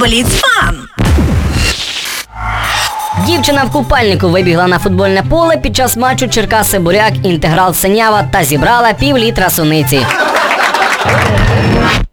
Бліц-фан! Дівчина в купальнику вибігла на футбольне поле під час матчу Черкаси-Буряк, інтеграл Синява та зібрала пів-літра суниці.